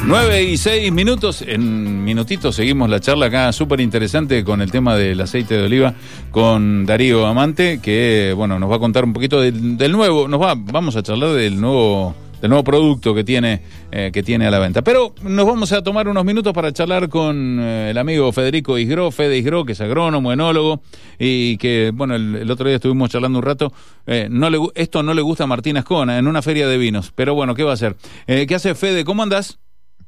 9:06. En minutitos seguimos la charla acá, súper interesante con el tema del aceite de oliva con Darío Amante, que bueno, nos va a contar un poquito del nuevo, vamos a charlar del nuevo producto que tiene a la venta. Pero nos vamos a tomar unos minutos para charlar con el amigo Federico Isgró, Fede Isgró, que es agrónomo, enólogo, y que, bueno, el otro día estuvimos charlando un rato. Esto no le gusta a Martín Ascona en una feria de vinos, pero bueno, ¿qué va a hacer? ¿Qué hace, Fede? ¿Cómo andás?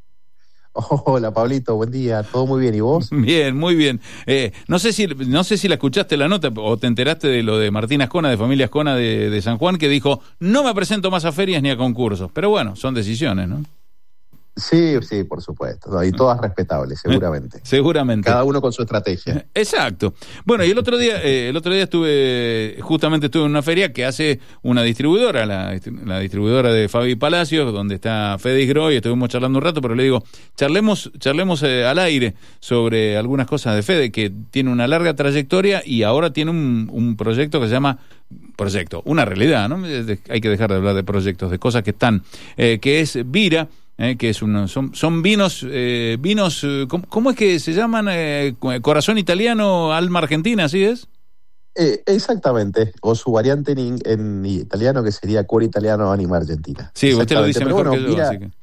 Hola, Pablito, buen día, todo muy bien, ¿y vos? Bien, muy bien. No sé si la escuchaste la nota o te enteraste de lo de Martín Ascona, de Familia Ascona de San Juan, que dijo, no me presento más a ferias ni a concursos. Pero bueno, son decisiones, ¿no? Sí, por supuesto, y todas respetables, seguramente. Seguramente. Cada uno con su estrategia. Exacto. Bueno, y el otro día estuve en una feria que hace una distribuidora, la distribuidora de Fabi Palacios, donde está Fede Isgró, y estuvimos charlando un rato, pero le digo, charlemos al aire sobre algunas cosas de Fede, que tiene una larga trayectoria y ahora tiene un proyecto que se llama una realidad, ¿no? Hay que dejar de hablar de proyectos, de cosas que están, que es Vira, que son vinos, ¿cómo es que se llaman? Corazón italiano, alma argentina, ¿así es? Exactamente, o su variante en italiano, que sería cuore italiano, anima argentina. Sí, usted lo dice mejor que yo, así que...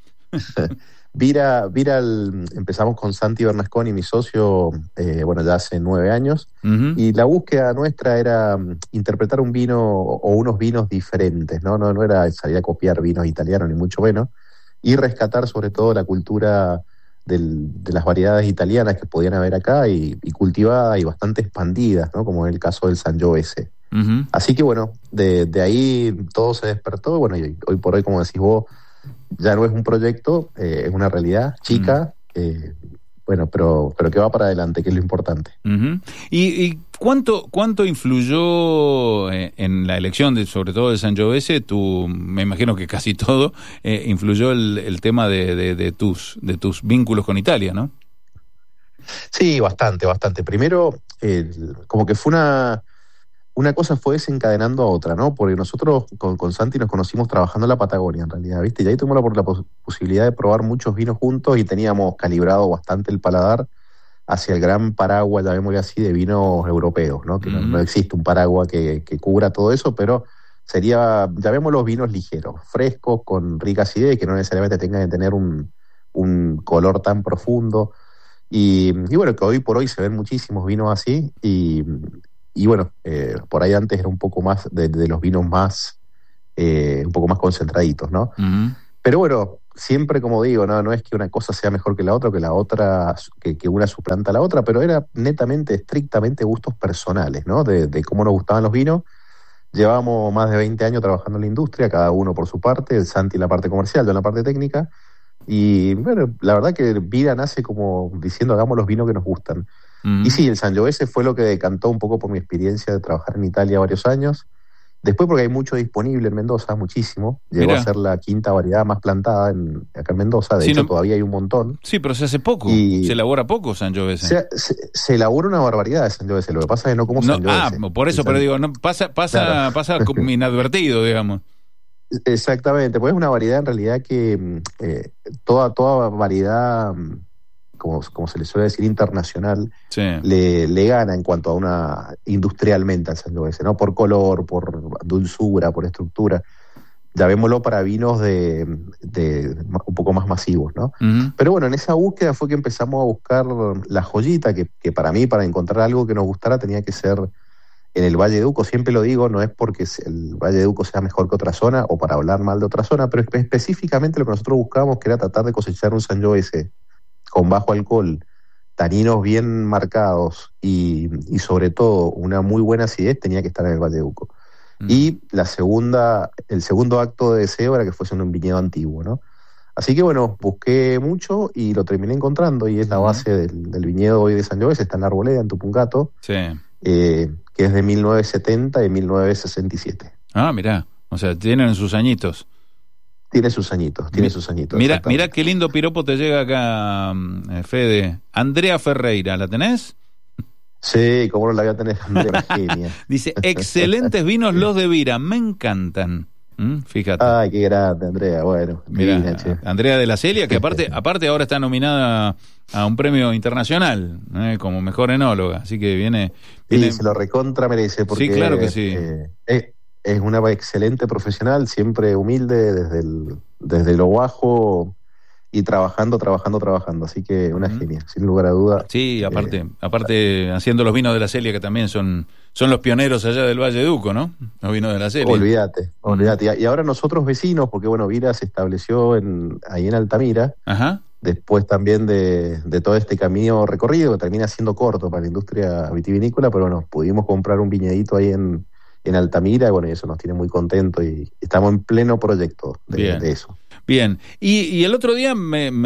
Vira, empezamos con Santi Bernasconi, mi socio, ya hace 9 años, y la búsqueda nuestra era interpretar un vino o unos vinos diferentes, no era salir a copiar vinos italianos, ni mucho menos, y rescatar sobre todo la cultura de las variedades italianas que podían haber acá y cultivadas y bastante expandidas, ¿no? Como en el caso del Sangiovese. Así que bueno, de ahí todo se despertó, bueno, y hoy por hoy, como decís vos, ya no es un proyecto, es una realidad chica, pero que va para adelante, que es lo importante. ¿Y cuánto influyó en la elección, sobre todo de Sangiovese? Me imagino que casi todo, influyó el tema de tus vínculos con Italia, ¿no? Sí, bastante. Primero, como que fue una cosa fue desencadenando a otra, ¿no? Porque nosotros con Santi nos conocimos trabajando en la Patagonia, en realidad, ¿viste? Y ahí tuvimos la posibilidad de probar muchos vinos juntos y teníamos calibrado bastante el paladar hacia el gran paraguas, llamémosle así, de vinos europeos, ¿no? Que no existe un paraguas que cubra todo eso, pero sería, llamémoslos vinos ligeros, frescos, con rica acidez, que no necesariamente tengan que tener un color tan profundo. Y bueno, que hoy por hoy se ven muchísimos vinos así, y bueno, por ahí antes era un poco más de los vinos más, un poco más concentraditos, ¿no? Pero bueno, siempre como digo, no es que una cosa sea mejor que la otra, que una suplanta a la otra, pero era netamente, estrictamente gustos personales, ¿no? De cómo nos gustaban los vinos. Llevábamos más de 20 años trabajando en la industria, cada uno por su parte, el Santi en la parte comercial, yo en la parte técnica, y bueno, la verdad que Vida nace como diciendo, hagamos los vinos que nos gustan. Y sí, el Sangiovese fue lo que decantó un poco por mi experiencia de trabajar en Italia varios años. Después porque hay mucho disponible en Mendoza, muchísimo. Llegó a ser la quinta variedad más plantada acá en Mendoza. De hecho, todavía hay un montón. Sí, pero se hace poco. Se elabora poco Sangiovese. Se elabora una barbaridad de Sangiovese. Lo que pasa es que no como Sangiovese. Por eso, pero digo, pasa como inadvertido, digamos. Exactamente, pues es una variedad en realidad que toda variedad, como se le suele decir, internacional, sí, le gana en cuanto a una industrialmente al Sangiovese, ¿no? Por color, por dulzura, por estructura. Llamémoslo para vinos de un poco más masivos, ¿no? Pero bueno, en esa búsqueda fue que empezamos a buscar la joyita, que para mí, para encontrar algo que nos gustara, tenía que ser en el Valle de Uco. Siempre lo digo, no es porque el Valle de Uco sea mejor que otra zona o para hablar mal de otra zona, pero específicamente lo que nosotros buscábamos, que era tratar de cosechar un Sangiovese con bajo alcohol, taninos bien marcados y sobre todo una muy buena acidez, tenía que estar en el Valle de Uco. Y el segundo acto de deseo era que fuese un viñedo antiguo, ¿no? Así que bueno, busqué mucho y lo terminé encontrando, y es la base del viñedo hoy de Sangiovese, está en la Arboleda, en Tupungato, sí, que es de 1970 y 1967. Ah, mirá, o sea, tienen sus añitos. Tiene sus añitos. Mira qué lindo piropo te llega acá, Fede. Andrea Ferreira, ¿la tenés? Sí, cómo no la voy a tener, Andrea, genia. Dice, excelentes vinos los de Vira, me encantan. Fíjate. Ay, qué grande, Andrea. Bueno, Mira, divina, che. Andrea de la Celia, que aparte ahora está nominada a un premio internacional, como mejor enóloga, así que viene... Sí, se lo recontra merece porque Sí, claro que sí. Es una excelente profesional, siempre humilde desde lo bajo y trabajando. Así que una genia, sin lugar a duda. Sí, aparte haciendo los vinos de la Celia, que también son los pioneros allá del Valle de Uco, ¿no? Los vinos de la Celia. Olvídate. Y ahora nosotros vecinos, porque bueno, Vira se estableció ahí en Altamira. Ajá. Después también de todo este camino recorrido, que termina siendo corto para la industria vitivinícola, pero bueno, pudimos comprar un viñedito ahí en Altamira, y bueno, y eso nos tiene muy contentos y estamos en pleno proyecto de eso. Bien, y el otro día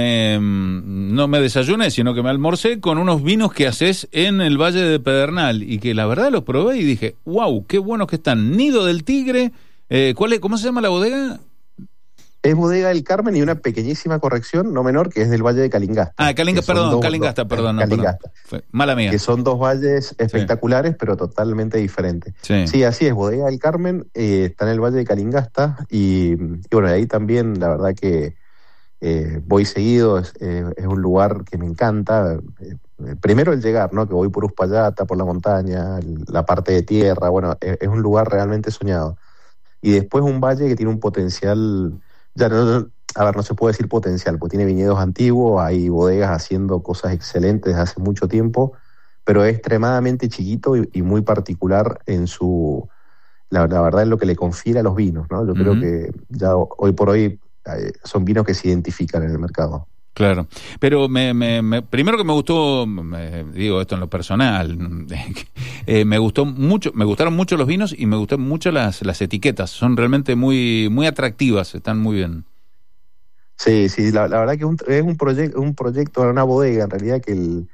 no me desayuné, sino que me almorcé con unos vinos que haces en el Valle de Pedernal, y que la verdad los probé y dije, wow, qué buenos que están. Nido del Tigre, ¿cómo se llama la bodega? Es Bodega del Carmen, y una pequeñísima corrección, no menor, que es del Valle de Calingasta. Calingasta, perdón. Mala mía. Que son dos valles espectaculares, pero totalmente diferentes. Sí, así es, Bodega del Carmen está en el Valle de Calingasta, y bueno, ahí también la verdad que voy seguido, es un lugar que me encanta. Primero el llegar, ¿no? Que voy por Uspallata, por la montaña, la parte de tierra, bueno, es un lugar realmente soñado. Y después un valle que tiene un potencial... Ya no se puede decir potencial, porque tiene viñedos antiguos, hay bodegas haciendo cosas excelentes desde hace mucho tiempo, pero es extremadamente chiquito y muy particular en la verdad, en lo que le confiere a los vinos, ¿no? Yo creo que ya hoy por hoy son vinos que se identifican en el mercado. Claro, pero primero que me gustó, digo esto en lo personal, me gustaron mucho los vinos y me gustan mucho las etiquetas, son realmente muy muy atractivas, están muy bien. Sí, la verdad que es un proyecto, una bodega en realidad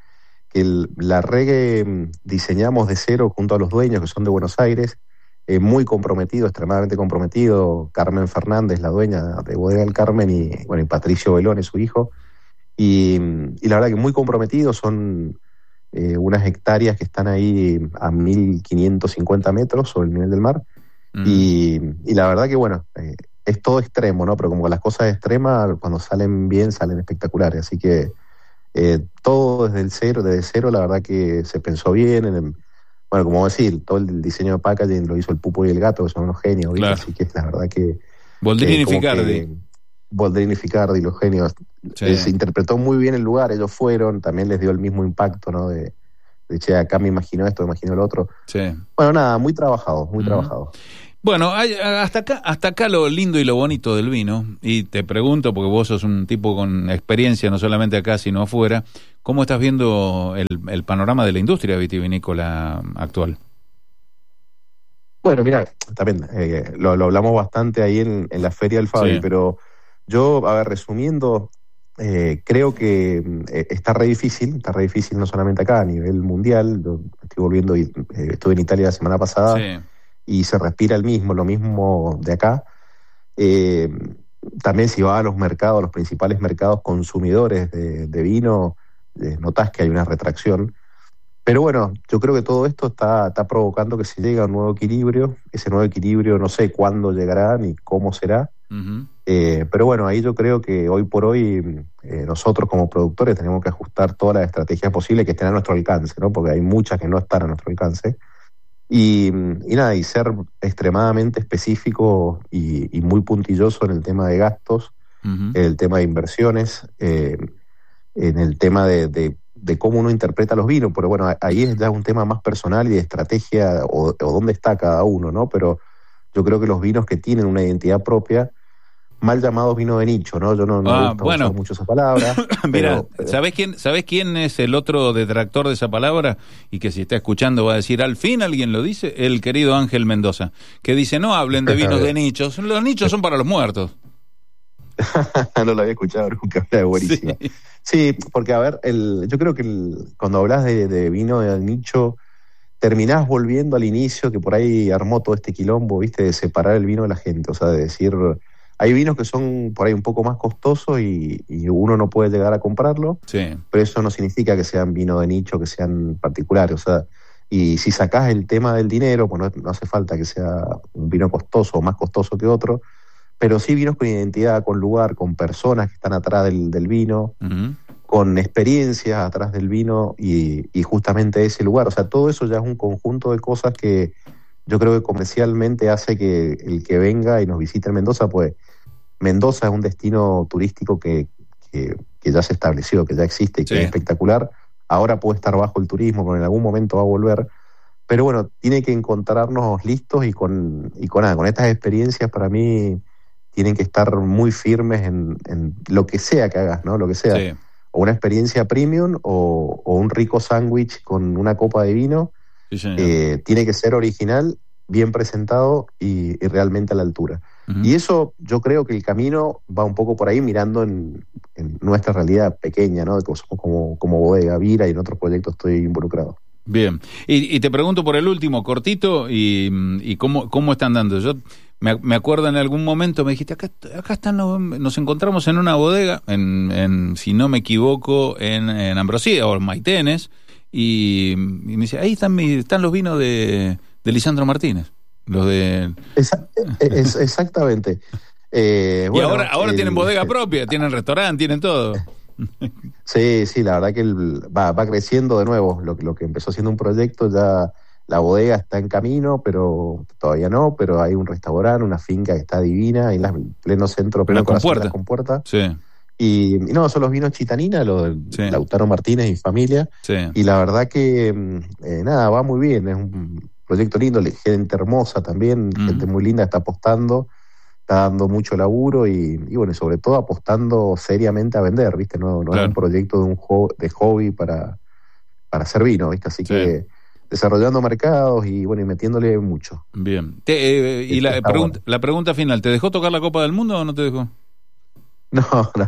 la diseñamos de cero junto a los dueños, que son de Buenos Aires, muy comprometido, extremadamente comprometido, Carmen Fernández, la dueña de Bodega del Carmen, y Patricio Belone, su hijo. Y la verdad que muy comprometidos, son unas hectáreas que están ahí a 1.550 metros sobre el nivel del mar. Y la verdad que bueno, es todo extremo, ¿no? Pero como las cosas extremas, cuando salen bien, salen espectaculares. Así que todo desde cero, la verdad que se pensó bien. Bueno, como decir, todo el diseño de packaging lo hizo el Pupo y el Gato, que son unos genios, ¿viste? Claro. Así que la verdad que... Boldrini y Ficardi, los genios. Sí. Se interpretó muy bien el lugar, ellos fueron, también les dio el mismo impacto, ¿no? De che, acá me imagino esto, me imagino lo otro. Sí. Bueno, nada, muy trabajado. Bueno, hasta acá lo lindo y lo bonito del vino, y te pregunto, porque vos sos un tipo con experiencia no solamente acá, sino afuera, ¿cómo estás viendo el panorama de la industria vitivinícola actual? Bueno, mira, también lo hablamos bastante ahí en la Feria del Fabi, pero yo, resumiendo, creo que está re difícil no solamente acá, a nivel mundial. Yo estoy volviendo, estuve en Italia la semana pasada, y se respira lo mismo de acá. También si vas a los mercados, los principales mercados consumidores de vino, notás que hay una retracción. Pero bueno, yo creo que todo esto está provocando que se llegue a un nuevo equilibrio. Ese nuevo equilibrio no sé cuándo llegará ni cómo será. Pero bueno, ahí yo creo que hoy por hoy nosotros como productores tenemos que ajustar todas las estrategias posibles que estén a nuestro alcance, ¿no? Porque hay muchas que no están a nuestro alcance. Y ser extremadamente específico y muy puntilloso en el tema de gastos, en el tema de inversiones, en el tema de cómo uno interpreta los vinos. Pero bueno, ahí es ya un tema más personal y de estrategia o dónde está cada uno, ¿no? Pero yo creo que los vinos que tienen una identidad propia, mal llamados vinos de nicho, ¿no? Yo no me gusta usar mucho esa palabra. Mira, ¿sabés quién es el otro detractor de esa palabra? Y que si está escuchando va a decir, al fin alguien lo dice, el querido Ángel Mendoza, que dice, no hablen de vinos de nichos, los nichos son para los muertos. No lo había escuchado nunca, es buenísima. Sí, porque yo creo que cuando hablas de vino de nicho, terminás volviendo al inicio, que por ahí armó todo este quilombo, ¿viste? De separar el vino de la gente, o sea, de decir, hay vinos que son por ahí un poco más costosos y uno no puede llegar a comprarlo, pero eso no significa que sean vino de nicho, que sean particulares, o sea, Y si sacás el tema del dinero, pues no hace falta que sea un vino costoso o más costoso que otro, pero sí vinos con identidad, con lugar, con personas que están atrás del vino, con experiencias atrás del vino y justamente ese lugar. O sea, todo eso ya es un conjunto de cosas que yo creo que comercialmente hace que el que venga y nos visite en Mendoza, pues Mendoza es un destino turístico que ya se estableció, que ya existe y que es espectacular. Ahora puede estar bajo el turismo, pero en algún momento va a volver. Pero bueno, tiene que encontrarnos listos y con estas experiencias para mí tienen que estar muy firmes en lo que sea que hagas, ¿no? Lo que sea. Sí. O una experiencia premium o un rico sándwich con una copa de vino. Sí, tiene que ser original, bien presentado y realmente a la altura. Y eso yo creo que el camino va un poco por ahí, mirando en nuestra realidad pequeña, ¿no? Somos como Bodega Vira y en otros proyectos estoy involucrado. Bien. Y te pregunto por el último, cortito, y cómo están dando. Yo me acuerdo en algún momento, me dijiste, acá están, nos encontramos en una bodega, si no me equivoco, en Ambrosía o en Maitenes, y me dice, ahí están los vinos de Lisandro Martínez. Los de... Exactamente. Y bueno, ahora tienen bodega propia, tienen restaurante, tienen todo. Sí, la verdad que va creciendo de nuevo. Lo que empezó siendo un proyecto, ya la bodega está en camino, pero todavía no, pero hay un restaurante, una finca que está divina, en pleno centro, pleno corazón de la Compuerta. Sí. Y no, son los vinos Chitanina, Lautaro Martínez y familia. Sí. Y la verdad que nada, va muy bien, es un proyecto lindo, gente hermosa también, gente muy linda, está apostando, está dando mucho laburo y bueno, sobre todo apostando seriamente a vender, ¿viste? No claro. Es un proyecto de hobby para hacer vino, ¿viste? Así que desarrollando mercados y bueno, y metiéndole mucho. Bien. Y la pregunta final, ¿te dejó tocar la Copa del Mundo o no te dejó? No.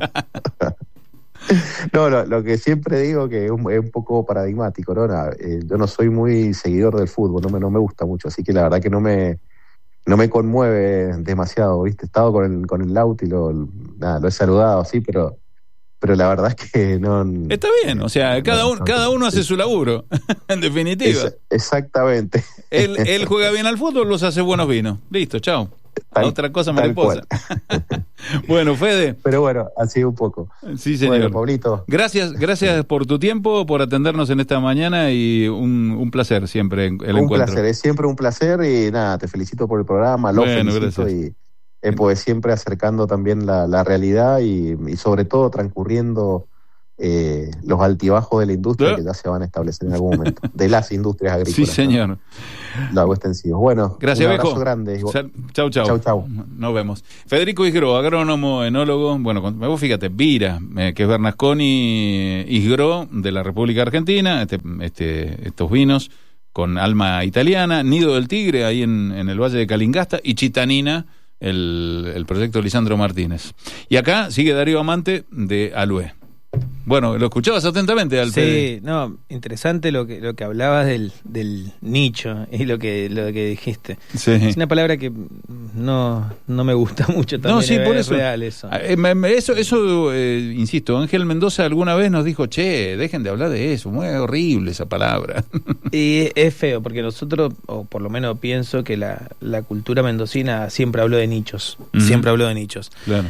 No, lo que siempre digo que es un poco paradigmático, ¿no? Yo no soy muy seguidor del fútbol, no me gusta mucho, así que la verdad que no me conmueve demasiado, ¿viste? He estado con el Lauti, lo he saludado, sí, pero la verdad es que no... Está bien, o sea, cada uno hace su laburo, en definitiva. Exactamente. Él juega bien al fútbol, los hace buenos vinos. Listo, chao. Otra cosa mariposa. Bueno, Fede. Pero bueno, así un poco. Sí, señor. Bueno, Pablito. Gracias por tu tiempo, por atendernos en esta mañana y un placer siempre el encuentro. Un placer, es siempre un placer y nada, te felicito por el programa, felicito gracias. Y pues siempre acercando también la realidad y sobre todo transcurriendo los altibajos de la industria que ya se van a establecer en algún momento, de las industrias agrícolas. Sí, señor. ¿No? Lo hago extensivo. Bueno, gracias, un abrazo Bejo. Grande. Chau. Nos vemos. Federico Isgro, agrónomo, enólogo, bueno, vos fíjate, Vira, que es Bernasconi Isgro de la República Argentina, estos vinos con alma italiana, Nido del Tigre, ahí en el Valle de Calingasta, y Chitanina, el proyecto Lisandro Martínez. Y acá sigue Darío Amante de Alué. Bueno, lo escuchabas atentamente al Sí, no, interesante lo que hablabas del nicho y lo que dijiste. Sí. Es una palabra que no me gusta mucho también. No, sí, por eso. Real eso. Eso insisto, Ángel Mendoza alguna vez nos dijo, dejen de hablar de eso, muy horrible esa palabra. Y es feo, porque nosotros, o por lo menos pienso que la cultura mendocina siempre habló de nichos, siempre habló de nichos. Claro.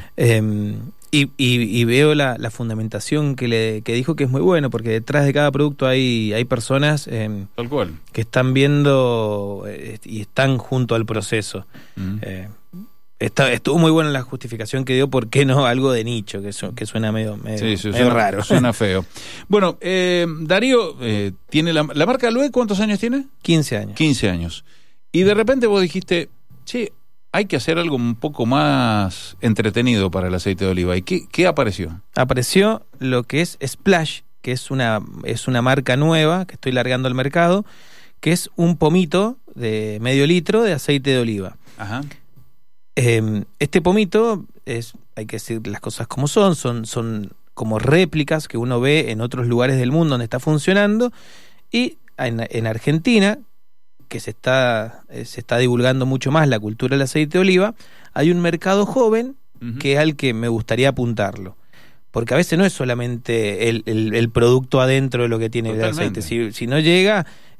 Y veo la fundamentación que dijo, que es muy bueno, porque detrás de cada producto hay personas tal cual, que están viendo y están junto al proceso. Estuvo muy buena la justificación que dio, por qué no algo de nicho, que suena medio raro. Suena feo. Bueno, Darío tiene la marca Alué, ¿cuántos años tiene? 15 años. 15 años. Y de repente vos dijiste, hay que hacer algo un poco más entretenido para el aceite de oliva. ¿Y qué apareció? Apareció lo que es Splash, que es una marca nueva que estoy largando al mercado, que es un pomito de medio litro de aceite de oliva. Ajá. Este pomito hay que decir las cosas como son como réplicas que uno ve en otros lugares del mundo donde está funcionando, y en Argentina, que se está divulgando mucho más la cultura del aceite de oliva, hay un mercado joven que es al que me gustaría apuntarlo. Porque a veces no es solamente el producto adentro de lo que tiene el aceite. Si no llega,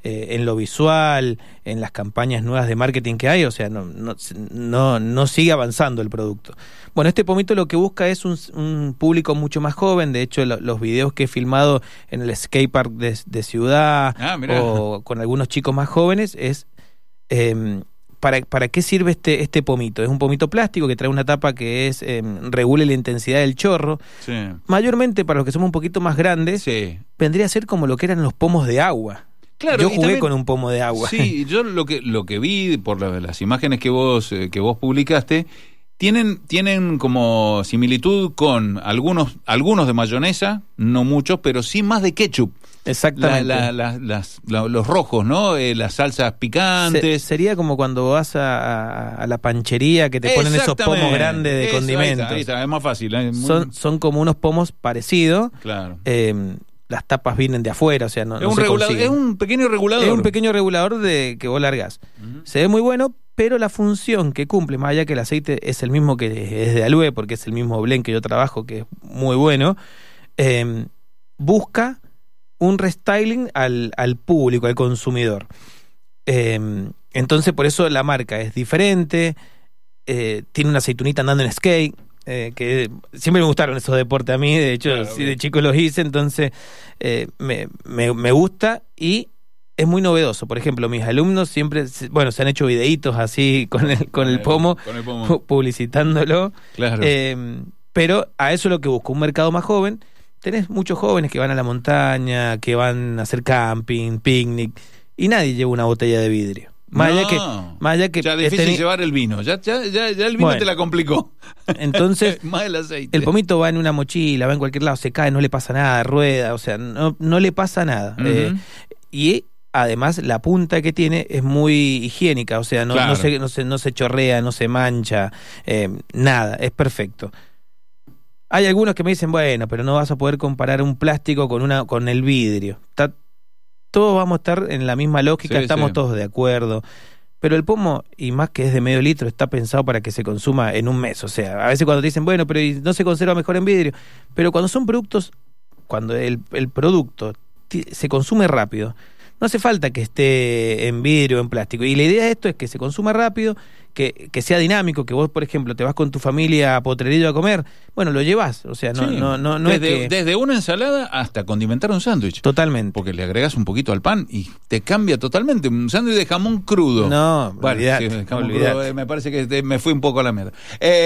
en lo visual, en las campañas nuevas de marketing que hay, o sea, no sigue avanzando el producto. Bueno, este pomito lo que busca es un público mucho más joven. De hecho, los videos que he filmado en el skatepark de Ciudad o con algunos chicos más jóvenes es... ¿Para qué sirve este pomito? Es un pomito plástico que trae una tapa que regule la intensidad del chorro. Sí. Mayormente para los que somos un poquito más grandes, vendría a ser como lo que eran los pomos de agua. Claro, yo jugué también con un pomo de agua. Sí, yo lo que vi por las imágenes que vos publicaste, tienen como similitud con algunos de mayonesa, no muchos, pero sí más de ketchup. Exactamente. Los rojos, ¿no? Las salsas picantes. Sería como cuando vas a la panchería que te ponen esos pomos grandes de condimentos. Ahí está, es más fácil. Son como unos pomos parecidos. Claro. Las tapas vienen de afuera, o sea, no se consiguen. Es un pequeño regulador. Es un pequeño regulador que vos largás. Se ve muy bueno, pero la función que cumple, más allá que el aceite es el mismo que es de Alué, porque es el mismo blend que yo trabajo, que es muy bueno, busca un restyling al público, al consumidor. Entonces, por eso la marca es diferente, tiene una aceitunita andando en skate, que siempre me gustaron esos deportes a mí, de hecho, claro, sí, de chico los hice, entonces me gusta y es muy novedoso. Por ejemplo, mis alumnos siempre, se han hecho videitos así con el pomo, publicitándolo. Claro. Pero a eso es lo que busco, un mercado más joven. Tenés muchos jóvenes que van a la montaña, que van a hacer camping, picnic, y nadie lleva una botella de vidrio. Más allá que ya es difícil llevar el vino, ya el vino te la complicó. Entonces, más el aceite. El pomito va en una mochila, va en cualquier lado, se cae, no le pasa nada, rueda, o sea, no le pasa nada. Uh-huh. Y además la punta que tiene es muy higiénica, o sea, no se chorrea, no se mancha, nada, es perfecto. Hay algunos que me dicen, bueno, pero no vas a poder comparar un plástico con el vidrio. Todos vamos a estar en la misma lógica, estamos todos de acuerdo. Pero el pomo, y más que es de medio litro, está pensado para que se consuma en un mes. O sea, a veces cuando te dicen, bueno, pero no se conserva mejor en vidrio. Pero cuando son productos, cuando el producto se consume rápido, no hace falta que esté en vidrio o en plástico. Y la idea de esto es que se consuma rápido, que sea dinámico, que vos, por ejemplo, te vas con tu familia a Potrerillo a comer, bueno, lo llevas, o sea, no desde una ensalada hasta condimentar un sándwich. Totalmente. Porque le agregas un poquito al pan y te cambia totalmente. Un sándwich de jamón crudo. No, olvidate, crudo, me parece que me fui un poco a la mierda.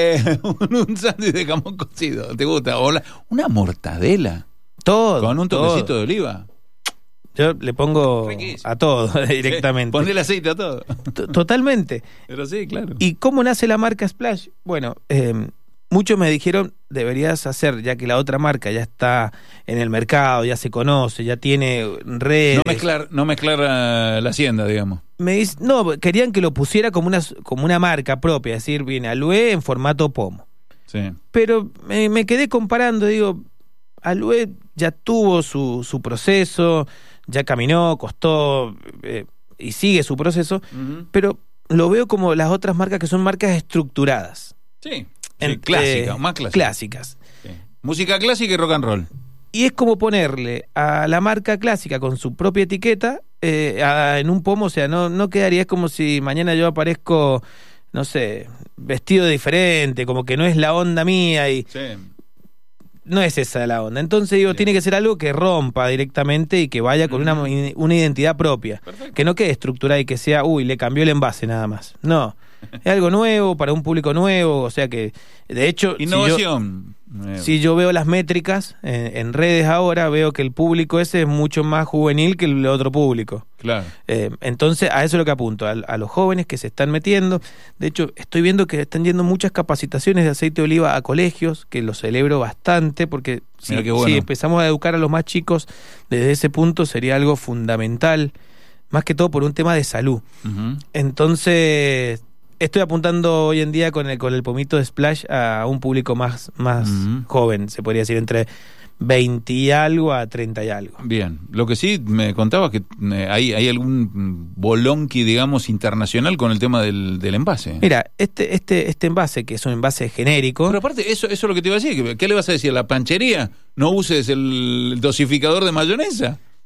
Un sándwich de jamón cocido, ¿te gusta? O una mortadela. Todo. Con un toquecito de oliva. Yo le pongo a todo directamente. Ponle el aceite a todo. Totalmente. Pero sí, claro. ¿Y cómo nace la marca Splash? Bueno, muchos me dijeron, deberías hacer, ya que la otra marca ya está en el mercado, ya se conoce, ya tiene redes. No mezclar la hacienda, digamos. Querían que lo pusiera como una marca propia, es decir, viene Alué en formato pomo. Sí. Pero me quedé comparando, digo, Alué ya tuvo su proceso, ya caminó, costó y sigue su proceso, pero lo veo como las otras marcas que son marcas estructuradas. Sí, clásicas, más clásicas. Clásicas. Sí. Música clásica y rock and roll. Y es como ponerle a la marca clásica con su propia etiqueta en un pomo, o sea, no quedaría, es como si mañana yo aparezco, no sé, vestido diferente, como que no es la onda mía y... Sí. No es esa la onda. Entonces digo, tiene que ser algo que rompa directamente y que vaya con una identidad propia. Perfecto. Que no quede estructurada y que sea, le cambió el envase nada más. No, es algo nuevo para un público nuevo, o sea que, de hecho... Innovación. Si yo veo las métricas en redes ahora, veo que el público ese es mucho más juvenil que el otro público. Claro. Entonces, a eso es lo que apunto, a los jóvenes que se están metiendo. De hecho, estoy viendo que están yendo muchas capacitaciones de aceite de oliva a colegios, que lo celebro bastante, porque si empezamos a educar a los más chicos desde ese punto, sería algo fundamental, más que todo por un tema de salud. Uh-huh. Entonces... Estoy apuntando hoy en día con el pomito de Splash a un público más joven, se podría decir, entre 20 y algo a 30 y algo. Bien, lo que sí me contaba que hay algún bolonqui, digamos, internacional con el tema del envase. Mira, este envase, que es un envase genérico... Pero aparte, eso es lo que te iba a decir, ¿qué le vas a decir? ¿A la panchería? ¿No uses el dosificador de mayonesa?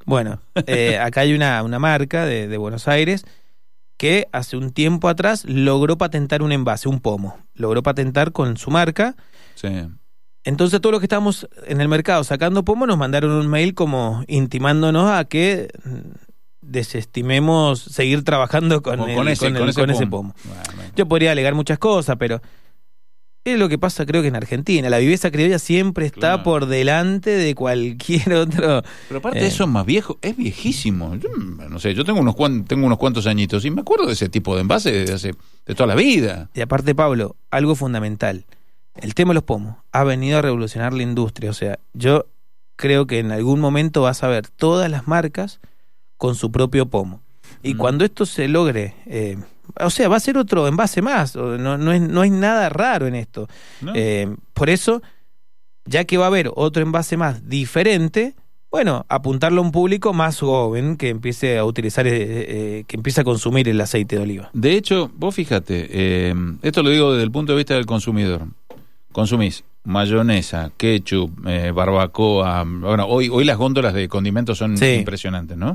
Bueno, acá hay una marca de Buenos Aires que hace un tiempo atrás logró patentar un envase, un pomo. Logró patentar con su marca. Sí. Entonces todos los que estábamos en el mercado sacando pomo nos mandaron un mail como intimándonos a que desestimemos seguir trabajando con ese pomo. Bueno. Yo podría alegar muchas cosas, pero es lo que pasa creo que en Argentina. La viveza criolla siempre está por delante de cualquier otro. Pero aparte eso es más viejo, es viejísimo. Yo, no sé, yo tengo unos cuantos añitos y me acuerdo de ese tipo de envase de toda la vida. Y aparte, Pablo, algo fundamental. El tema de los pomos ha venido a revolucionar la industria. O sea, yo creo que en algún momento vas a ver todas las marcas con su propio pomo. Y cuando esto se logre, o sea, va a ser otro envase más. No hay nada raro en esto. No. Por eso, ya que va a haber otro envase más diferente, bueno, apuntarlo a un público más joven que empiece a utilizar, que empiece a consumir el aceite de oliva. De hecho, vos fíjate, esto lo digo desde el punto de vista del consumidor. Consumís mayonesa, ketchup, barbacoa. Bueno, hoy las góndolas de condimentos son impresionantes, ¿no?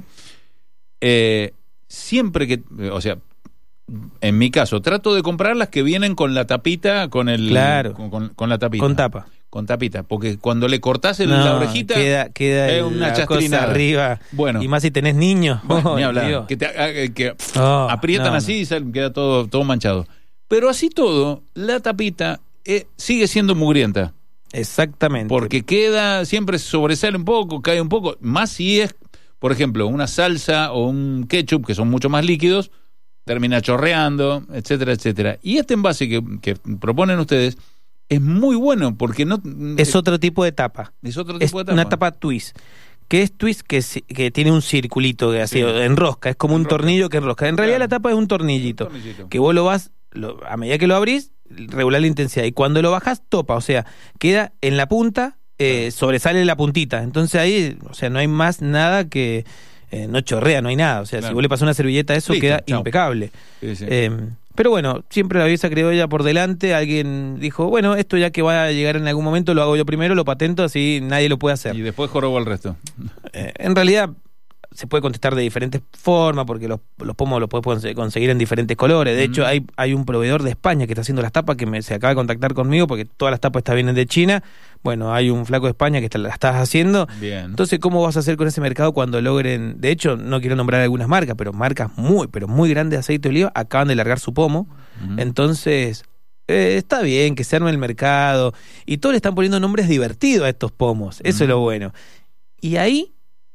Siempre que, o sea, en mi caso, trato de comprar las que vienen con la tapita, con la tapita. Con tapa. Con tapita, porque cuando le cortás la orejita queda una cosa arriba. Bueno, y más si tenés niños. Bueno, ni hablar. Que aprietan así y queda todo manchado. Pero así todo, la tapita sigue siendo mugrienta. Exactamente. Porque siempre sobresale un poco, cae un poco. Más si es, por ejemplo, una salsa o un ketchup, que son mucho más líquidos, termina chorreando, etcétera, etcétera. Y este envase que proponen ustedes es muy bueno porque no... Es otro tipo de tapa. Es otro tipo de tapa. Una tapa twist. ¿Qué es twist? Que tiene un circulito que así enrosca. Es como un tornillo que enrosca. En realidad la tapa es un tornillito. Que vos a medida que lo abrís, regular la intensidad. Y cuando lo bajás, topa. O sea, queda en la punta, sobresale la puntita. Entonces ahí, o sea, no hay más nada que... no chorrea, no hay nada. O sea, si vos le pasás una servilleta a eso, queda impecable. Sí. Pero bueno, siempre la belleza criolla por delante. Alguien dijo, bueno, esto ya que va a llegar en algún momento, lo hago yo primero, lo patento, así nadie lo puede hacer. Y después jorobo al resto. En realidad se puede contestar de diferentes formas, porque los pomos los puedes conseguir en diferentes colores. De hecho, hay un proveedor de España que está haciendo las tapas, que se acaba de contactar conmigo, porque todas las tapas vienen de China. Bueno, hay un flaco de España que la estás haciendo. Bien. Entonces, ¿cómo vas a hacer con ese mercado cuando logren? De hecho, no quiero nombrar algunas marcas, pero marcas muy grandes de aceite de oliva acaban de largar su pomo. Entonces, está bien que se arme el mercado. Y todos le están poniendo nombres divertidos a estos pomos. Eso es lo bueno. Y ahí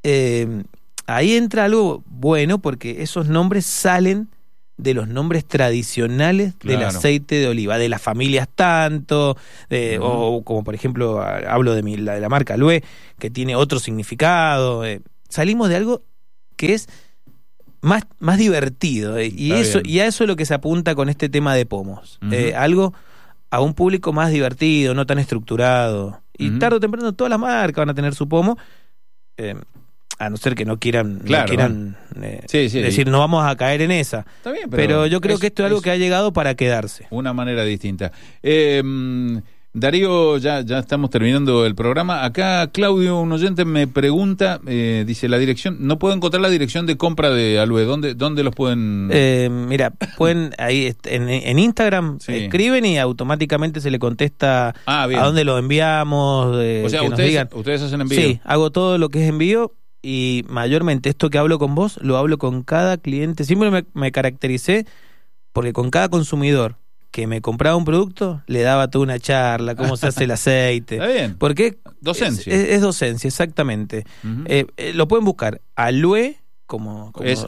entra algo bueno, porque esos nombres salen de los nombres tradicionales del aceite de oliva, de las familias tanto, o como por ejemplo hablo de la marca Alue, que tiene otro significado. Salimos de algo que es más divertido, y a eso es lo que se apunta con este tema de pomos. Algo a un público más divertido, no tan estructurado. Y tarde o temprano todas las marcas van a tener su pomo. A no ser que no quieran decir, no vamos a caer en esa. Está bien, pero yo creo que esto es algo que ha llegado para quedarse. Una manera distinta. Darío, ya estamos terminando el programa. Acá Claudio, un oyente, me pregunta, dice la dirección, no puedo encontrar la dirección de compra de Alue. ¿Dónde los pueden...? Mira, pueden ahí en Instagram escriben y automáticamente se le contesta a dónde lo enviamos. O sea, ustedes hacen envío. Sí, hago todo lo que es envío. Y mayormente esto que hablo con vos, lo hablo con cada cliente. Siempre me caractericé porque con cada consumidor que me compraba un producto, le daba toda una charla, cómo se hace el aceite. Está bien. Porque docencia. Es docencia, exactamente. Lo pueden buscar. Alue, como es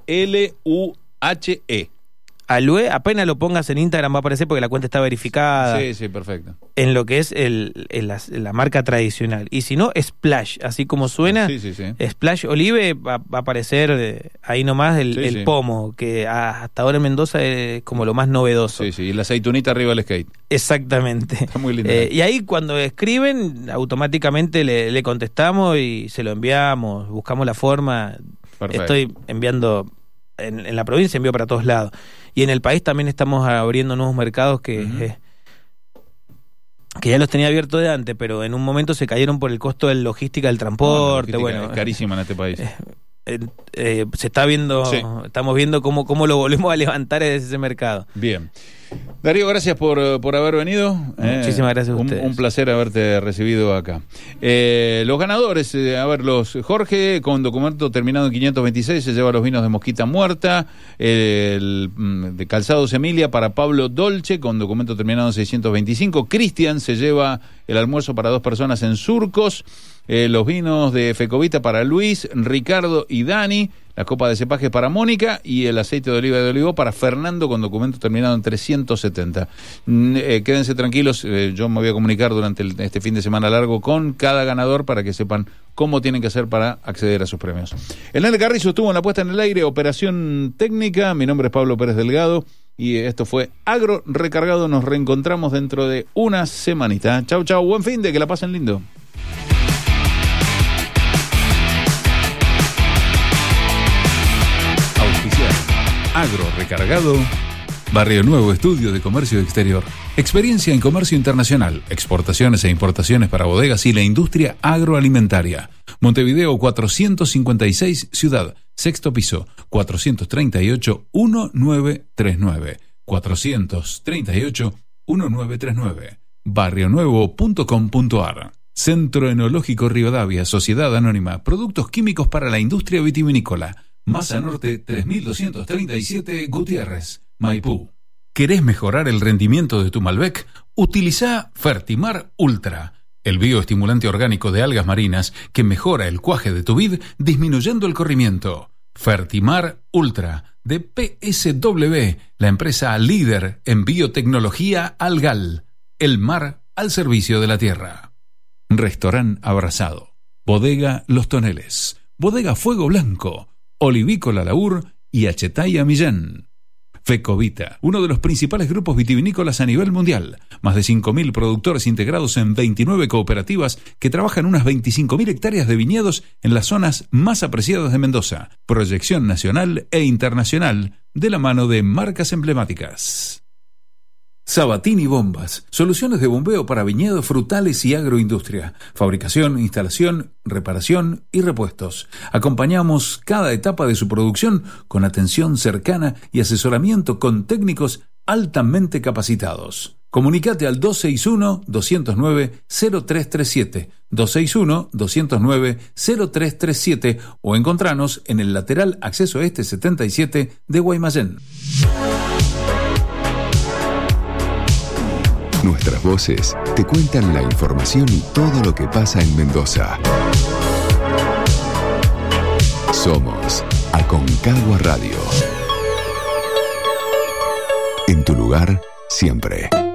ALUHE. Alue, apenas lo pongas en Instagram va a aparecer porque la cuenta está verificada. Sí, perfecto. En lo que es la marca tradicional. Y si no, Splash, así como suena, Splash Olive va a aparecer ahí nomás el pomo, que hasta ahora en Mendoza es como lo más novedoso. Sí, y la aceitunita arriba del skate. Exactamente. Está muy lindo. Y ahí cuando escriben, automáticamente le contestamos y se lo enviamos, buscamos la forma. Perfecto. Estoy enviando... En la provincia envío para todos lados. Y en el país también estamos abriendo nuevos mercados que que ya los tenía abiertos de antes, pero en un momento se cayeron por el costo de la logística del transporte. Bueno, es carísima en este país. Se está viendo, sí. Estamos viendo cómo lo volvemos a levantar desde ese mercado. Bien. Darío, gracias por haber venido. Muchísimas gracias a ustedes. Un placer haberte recibido acá. Los ganadores, Jorge, con documento terminado en 526, se lleva los vinos de Mosquita Muerta. De Calzados Emilia para Pablo Dolce, con documento terminado en 625. Cristian se lleva el almuerzo para 2 personas en Surcos. Los vinos de Fecovita para Luis, Ricardo y Dani. La copa de cepaje para Mónica y el aceite de oliva de olivo para Fernando, con documento terminado en 370. Quédense tranquilos, yo me voy a comunicar durante este fin de semana largo con cada ganador para que sepan cómo tienen que hacer para acceder a sus premios. El Nene Carrizo estuvo en la puesta en el aire, operación técnica. Mi nombre es Pablo Pérez Delgado y esto fue Agro Recargado. Nos reencontramos dentro de una semanita. Chau, chau, buen fin de, que la pasen lindo. Agro Recargado, Barrio Nuevo, Estudio de Comercio Exterior, experiencia en comercio internacional, exportaciones e importaciones para bodegas y la industria agroalimentaria. Montevideo 456, Ciudad, 6º piso, 438-1939, 438-1939, barrionuevo.com.ar. Centro Enológico Rivadavia, Sociedad Anónima, productos químicos para la industria vitivinícola. Masa Norte 3237 Gutiérrez, Maipú. ¿Querés mejorar el rendimiento de tu Malbec? Utiliza Fertimar Ultra, el bioestimulante orgánico de algas marinas que mejora el cuaje de tu vid disminuyendo el corrimiento. Fertimar Ultra, de PSW, la empresa líder en biotecnología algal. El mar al servicio de la tierra. Restaurant Abrazado, Bodega Los Toneles, Bodega Fuego Blanco, Olivícola Laur y Achetaya Millán. Fecovita, uno de los principales grupos vitivinícolas a nivel mundial. Más de 5.000 productores integrados en 29 cooperativas que trabajan unas 25.000 hectáreas de viñedos en las zonas más apreciadas de Mendoza. Proyección nacional e internacional de la mano de marcas emblemáticas. Sabatini Bombas, soluciones de bombeo para viñedos, frutales y agroindustria. Fabricación, instalación, reparación y repuestos. Acompañamos cada etapa de su producción con atención cercana y asesoramiento con técnicos altamente capacitados. Comunicate al 261-209-0337, 261-209-0337 o encontranos en el lateral acceso este 77 de Guaymallén. Nuestras voces te cuentan la información y todo lo que pasa en Mendoza. Somos Aconcagua Radio. En tu lugar, siempre.